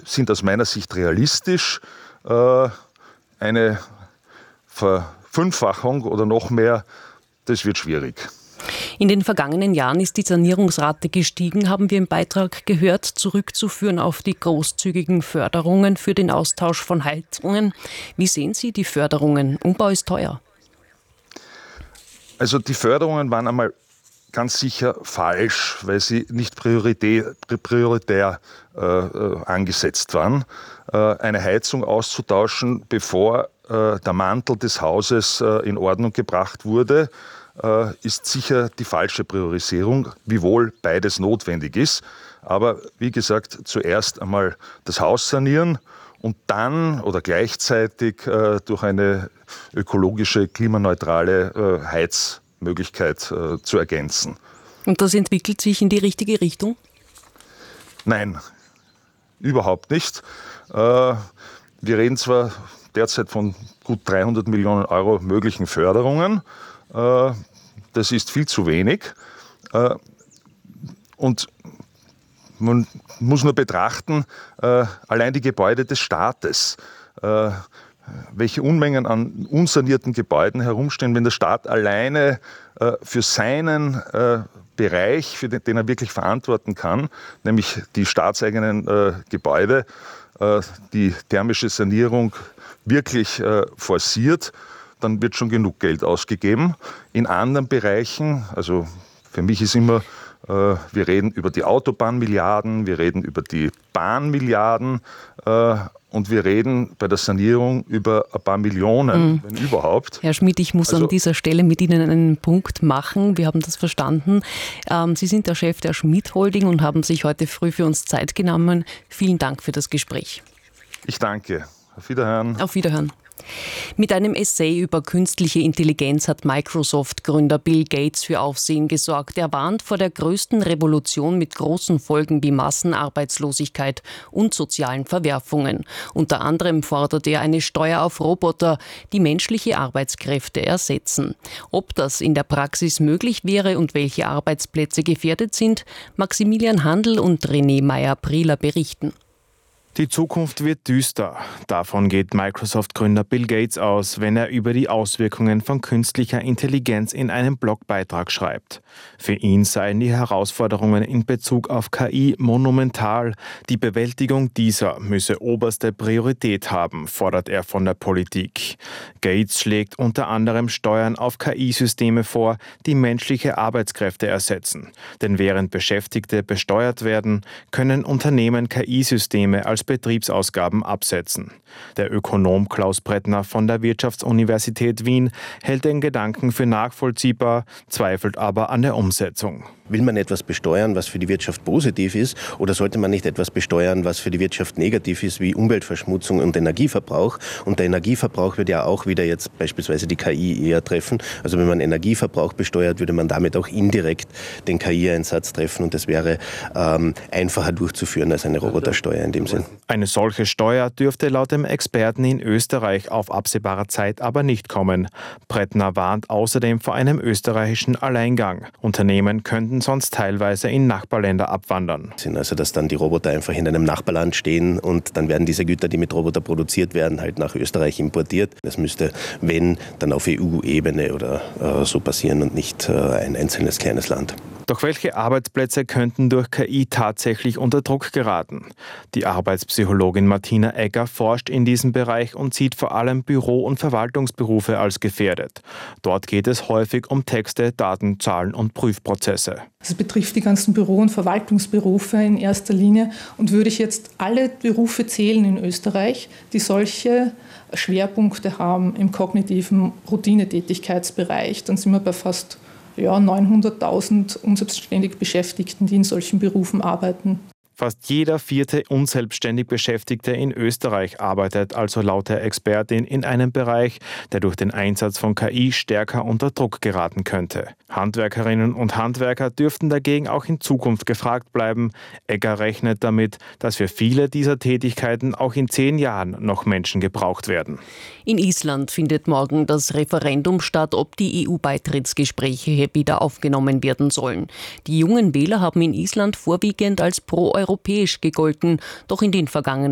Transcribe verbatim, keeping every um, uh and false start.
sind aus meiner Sicht realistisch. Äh, eine Verfünffachung oder noch mehr, das wird schwierig. In den vergangenen Jahren ist die Sanierungsrate gestiegen, haben wir im Beitrag gehört, zurückzuführen auf die großzügigen Förderungen für den Austausch von Heizungen. Wie sehen Sie die Förderungen? Umbau ist teuer. Also die Förderungen waren einmal ganz sicher falsch, weil sie nicht prioritär, prioritär äh, angesetzt waren. Äh, eine Heizung auszutauschen, bevor äh, der Mantel des Hauses äh, in Ordnung gebracht wurde, äh, ist sicher die falsche Priorisierung, wiewohl beides notwendig ist. Aber wie gesagt, zuerst einmal das Haus sanieren und dann oder gleichzeitig äh, durch eine ökologische, klimaneutrale äh, Heizmöglichkeit äh, zu ergänzen. Und das entwickelt sich in die richtige Richtung? Nein, überhaupt nicht. Äh, wir reden zwar derzeit von gut dreihundert Millionen Euro möglichen Förderungen. Äh, das ist viel zu wenig. Äh, und man muss nur betrachten, äh, allein die Gebäude des Staates, äh, welche Unmengen an unsanierten Gebäuden herumstehen, wenn der Staat alleine äh, für seinen äh, Bereich, für den, den er wirklich verantworten kann, nämlich die staatseigenen äh, Gebäude, äh, die thermische Sanierung wirklich äh, forciert, dann wird schon genug Geld ausgegeben. In anderen Bereichen, also für mich ist immer, äh, wir reden über die Autobahnmilliarden, wir reden über die Bahnmilliarden, äh, und wir reden bei der Sanierung über ein paar Millionen, mhm. wenn überhaupt. Herr Schmidt, ich muss also an dieser Stelle mit Ihnen einen Punkt machen. Wir haben das verstanden. Ähm, Sie sind der Chef der Schmidt Holding und haben sich heute früh für uns Zeit genommen. Vielen Dank für das Gespräch. Ich danke. Auf Wiederhören. Auf Wiederhören. Mit einem Essay über künstliche Intelligenz hat Microsoft-Gründer Bill Gates für Aufsehen gesorgt. Er warnt vor der größten Revolution mit großen Folgen wie Massenarbeitslosigkeit und sozialen Verwerfungen. Unter anderem fordert er eine Steuer auf Roboter, die menschliche Arbeitskräfte ersetzen. Ob das in der Praxis möglich wäre und welche Arbeitsplätze gefährdet sind, Maximilian Handl und René Meyer-Prieler berichten. Die Zukunft wird düster. Davon geht Microsoft-Gründer Bill Gates aus, wenn er über die Auswirkungen von künstlicher Intelligenz in einem Blogbeitrag schreibt. Für ihn seien die Herausforderungen in Bezug auf K I monumental. Die Bewältigung dieser müsse oberste Priorität haben, fordert er von der Politik. Gates schlägt unter anderem Steuern auf K I-Systeme vor, die menschliche Arbeitskräfte ersetzen. Denn während Beschäftigte besteuert werden, können Unternehmen K I-Systeme als Betriebsausgaben absetzen. Der Ökonom Klaus Brettner von der Wirtschaftsuniversität Wien hält den Gedanken für nachvollziehbar, zweifelt aber an der Umsetzung. Will man etwas besteuern, was für die Wirtschaft positiv ist, oder sollte man nicht etwas besteuern, was für die Wirtschaft negativ ist, wie Umweltverschmutzung und Energieverbrauch? Und der Energieverbrauch wird ja auch wieder jetzt beispielsweise die K I eher treffen. Also wenn man Energieverbrauch besteuert, würde man damit auch indirekt den K I-Einsatz treffen und das wäre ähm, einfacher durchzuführen als eine Robotersteuer in dem Sinn. Eine solche Steuer dürfte laut dem Experten in Österreich auf absehbare Zeit aber nicht kommen. Brettner warnt außerdem vor einem österreichischen Alleingang. Unternehmen könnten sonst teilweise in Nachbarländer abwandern. Also dass dann die Roboter einfach in einem Nachbarland stehen und dann werden diese Güter, die mit Roboter produziert werden, halt nach Österreich importiert. Das müsste, wenn, dann auf E U-Ebene oder äh, so passieren und nicht äh, ein einzelnes kleines Land. Doch welche Arbeitsplätze könnten durch K I tatsächlich unter Druck geraten? Die Arbeitspsychologin Martina Egger forscht in diesem Bereich und sieht vor allem Büro- und Verwaltungsberufe als gefährdet. Dort geht es häufig um Texte, Daten, Zahlen und Prüfprozesse. Das betrifft die ganzen Büro- und Verwaltungsberufe in erster Linie. Und würde ich jetzt alle Berufe zählen in Österreich, die solche Schwerpunkte haben im kognitiven Routinetätigkeitsbereich, dann sind wir bei fast ja, neunhunderttausend unselbstständig Beschäftigten, die in solchen Berufen arbeiten. Fast jeder vierte unselbstständig Beschäftigte in Österreich arbeitet also laut der Expertin in einem Bereich, der durch den Einsatz von K I stärker unter Druck geraten könnte. Handwerkerinnen und Handwerker dürften dagegen auch in Zukunft gefragt bleiben. Egger rechnet damit, dass für viele dieser Tätigkeiten auch in zehn Jahren noch Menschen gebraucht werden. In Island findet morgen das Referendum statt, ob die E U-Beitrittsgespräche wieder aufgenommen werden sollen. Die jungen Wähler haben in Island vorwiegend als pro-europäisch gegolten, doch in den vergangenen